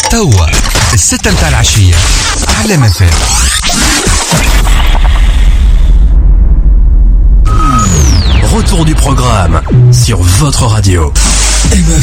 توا الستة متاع العشية على مثال. Retour du programme sur votre radio.